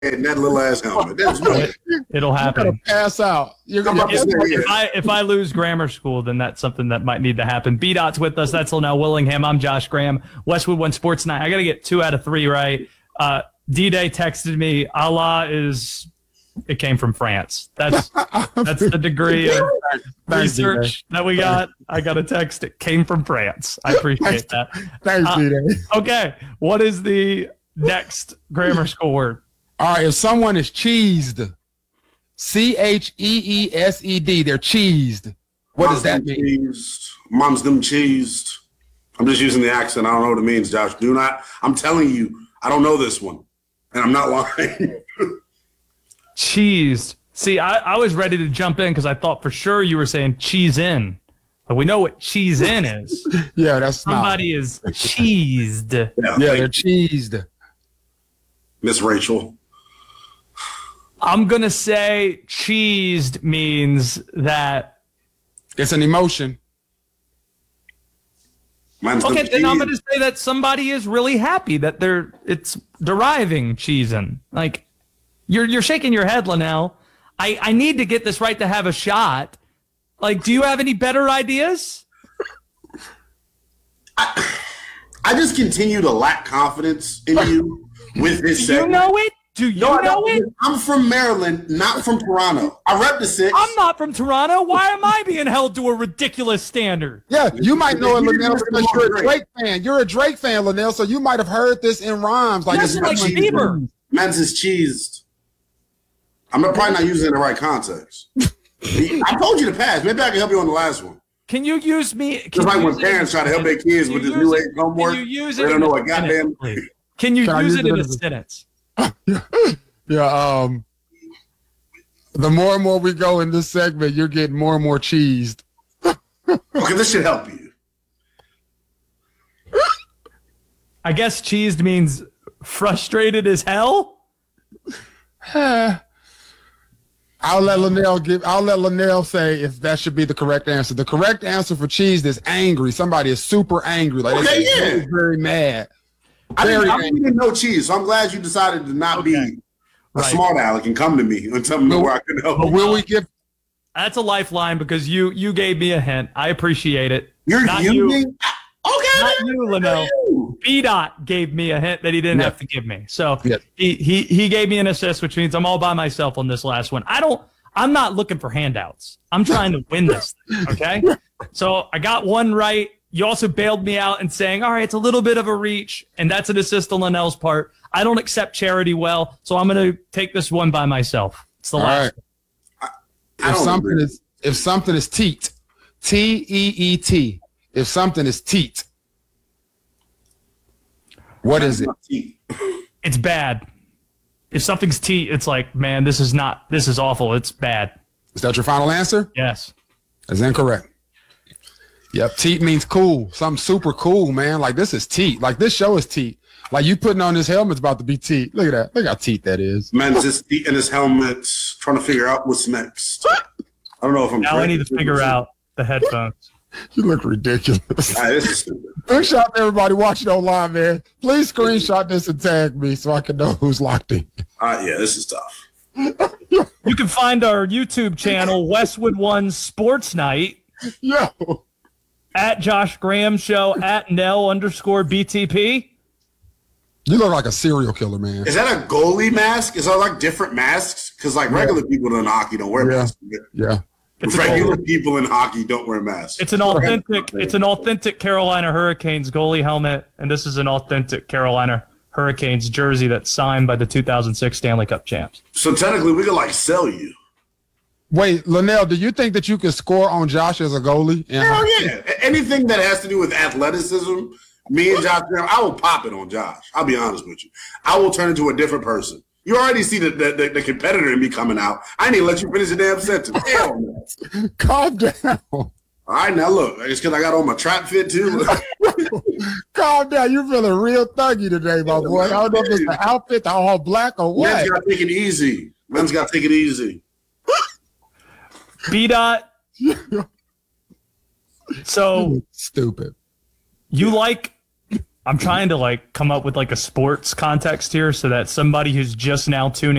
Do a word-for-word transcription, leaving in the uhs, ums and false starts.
in that little ass helmet. That's it, it'll happen. You're gonna pass out. You're gonna if, if I if I lose grammar school, then that's something that might need to happen. B Dot's with us. That's Linnell Willingham. I'm Josh Graham. Westwood One Sports Night. I got to get two out of three right. Uh, D-Day texted me. Allah is. It came from France. That's that's the degree of research that we got. I got a text. It came from France. I appreciate that. Thanks, uh, D-Day. Okay, what is the next grammar school word? All right, if someone is cheesed, C H E E S E D, they're cheesed. What Mom's does that mean? Cheesed. Mom's them cheesed. I'm just using the accent. I don't know what it means, Josh. Do not. I'm telling you, I don't know this one, and I'm not lying. Cheesed. See, I, I was ready to jump in because I thought for sure you were saying cheese in. But we know what cheese in is. Yeah, that's Somebody not. is cheesed. Yeah, Yeah, they're cheesed. Miss Rachel. I'm going to say cheesed means that. It's an emotion. Mine's Okay, them then I'm cheesed. going to say that somebody is really happy that they're it's deriving cheese in. Like, you're you're shaking your head, Linnell. I, I need to get this right to have a shot. Like, do you have any better ideas? I, I just continue to lack confidence in you with this Do you segment. know it? Do you No, I know don't. it? I'm from Maryland, not from Toronto. I rep the six. I'm not from Toronto. Why am I being held to a ridiculous standard? Yeah, you might know it, You Linnell, didn't because listen to you're a Drake. Drake fan. You're a Drake fan, Linnell, so you might have heard this in rhymes. Like, That's it's like like- Bieber. Man's is cheesed. I'm not- probably not using it in the right context. I told you to pass. Maybe I can help you on the last one. Can you use me? Can Just like you when use it parents in- try to help their kids can with you this use new it- age homework. Can you use They it don't in know a what goddamn. sentence, please? Can you Can I use use it it in a as a- sentence? Yeah, um, the more and more we go in this segment, you're getting more and more cheesed. Okay, this should help you. I guess cheesed means frustrated as hell. I'll let Linnell give. I'll let Linnell say if that should be the correct answer. The correct answer for cheesed is angry. Somebody is super angry, like Okay, they're yeah. very, very mad. I didn't, Very I didn't even know cheese, so I'm glad you decided to not be a Right. smart aleck and come to me and tell me where I can help. But will we give? That's a lifeline because you you gave me a hint. I appreciate it. You're not using. you. Okay, Not then. you, Linnell. B Dot gave me a hint that he didn't Yeah. have to give me. So Yeah. he, he he gave me an assist, which means I'm all by myself on this last one. I don't. I'm not looking for handouts. I'm trying to win this thing, okay? So I got one right. You also bailed me out and saying, all right, it's a little bit of a reach, and that's an assist on Linnell's part. I don't accept charity well, so I'm going to take this one by myself. It's the All last. right. I If don't something agree. is if something is teat, T E E T. If something is teat, what is it? It's bad. If something's T, it's like, man, this is not, this is awful. It's bad. Is that your final answer? Yes. That's incorrect. Yep, teat means cool. Something super cool, man. Like this is teat. Like this show is teat. Like you putting on this helmet's about to be teat. Look at that. Look how teat that is. Man's just eating his helmet, trying to figure out what's next. I don't know if I'm. Now I need to figure out the headphones. You look ridiculous. Ah, this is stupid. Big shout to everybody watching online, man. Please screenshot this and tag me so I can know who's locked in. Uh, yeah, this is tough. You can find our YouTube channel, Westwood One Sports Night, Yo. at Josh Graham Show, at Nell underscore B T P. You look like a serial killer, man. Is that a goalie mask? Is that like different masks? Because like regular people in hockey don't wear Yeah. masks. Yeah. It's a Regular people in hockey don't wear masks. It's an authentic, it's an authentic Carolina Hurricanes goalie helmet, and this is an authentic Carolina Hurricanes jersey that's signed by the two thousand six Stanley Cup champs. So technically, we could like sell you. Wait, Linnell, do you think that you could score on Josh as a goalie? And Hell yeah! A- Anything that has to do with athleticism, me and Josh Graham, I will pop it on Josh. I'll be honest with you. I will turn into a different person. You already see the the, the, the competitor in me coming out. I need to let you finish the damn sentence. Hell no. Calm down. All right, now look, it's because I got on my trap fit too. Calm down. You're feeling real thuggy today, my boy. I don't know if it's the outfit, the all black, or what. Man's got to take it easy. Man's got to take it easy. B Dot. So Stupid. you like I'm trying to like come up with like a sports context here so that somebody who's just now tuning